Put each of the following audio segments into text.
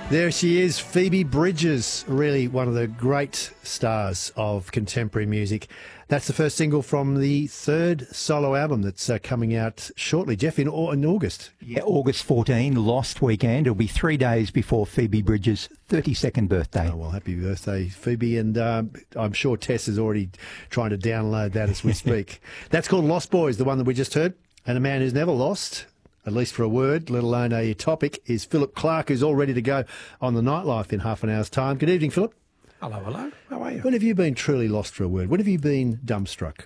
There she is, Phoebe Bridgers, really one of the great stars of contemporary music. That's the first single from the third solo album that's coming out shortly, Jeff, in August. Yeah, August 14, Lost Weekend. It'll be 3 days before Phoebe Bridgers' 32nd birthday. Oh, well, happy birthday, Phoebe. And I'm sure Tess is already trying to download that as we speak. That's called Lost Boys, the one that we just heard. And a man who's never lost, at least for a word, let alone a topic, is Philip Clark, who's all ready to go on the Nightlife in half an hour's time. Good evening, Philip. Hello, hello. How are you? When have you been truly lost for a word? When have you been dumbstruck?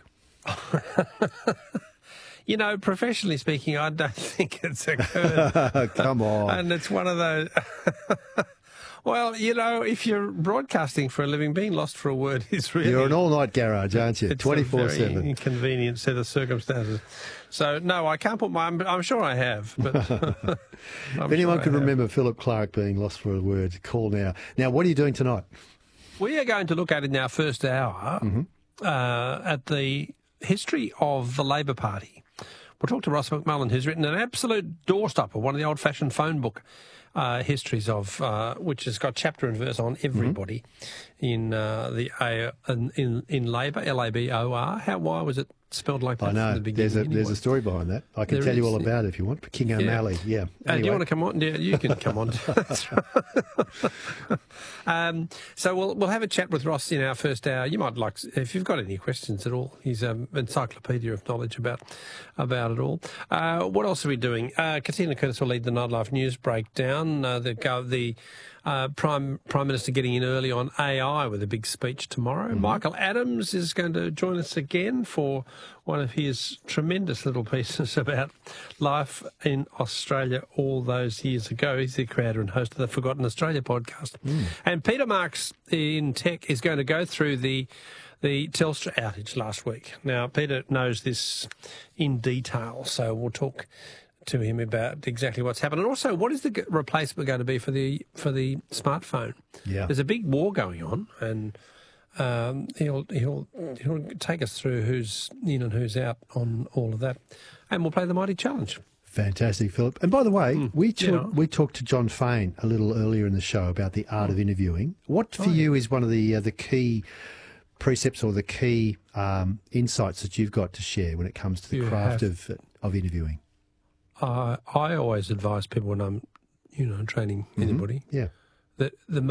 You know, professionally speaking, I don't think it's occurred. Come on. And it's one of those... Well, you know, if you're broadcasting for a living, being lost for a word is really... You're an all-night garage, aren't you? 24/7. It's a very inconvenient set of circumstances. So, no, I can't put my... I'm sure I have, but... If anyone could remember Philip Clark being lost for a word, call now. Now, what are you doing tonight? We are going to look at in our first hour at the history of the Labor Party. We'll talk to Ross McMullen, who's written an absolute doorstopper, one of the old-fashioned phone book histories of which has got chapter and verse on everybody in Labor, Labor. Why was it spelled like that? I know. From the beginning, There's a story behind that. I can tell you all about it if you want. King O'Malley, yeah. Anyway. Do you want to come on? Yeah, you can come on. So we'll have a chat with Ross in our first hour. You might like, if you've got any questions at all, he's an encyclopedia of knowledge about it all. What else are we doing? Katina Curtis will lead the Nightlife News breakdown. The Prime Minister getting in early on AI with a big speech tomorrow. Michael Adams is going to join us again for one of his tremendous little pieces about life in Australia all those years ago. He's the creator and host of the Forgotten Australia podcast. And Peter Marks in Tech is going to go through the Telstra outage last week. Now, Peter knows this in detail, so we'll talk to him about exactly what's happened, and also what is the replacement going to be for the smartphone. Yeah, there's a big war going on, and he'll take us through who's in and who's out on all of that, and we'll play the Mighty Challenge. Fantastic, Philip. And by the way, we talked to John Fain a little earlier in the show about the art of interviewing. What for you is one of the key precepts or the key insights that you've got to share when it comes to the craft of interviewing? I always advise people when I'm, training anybody, that the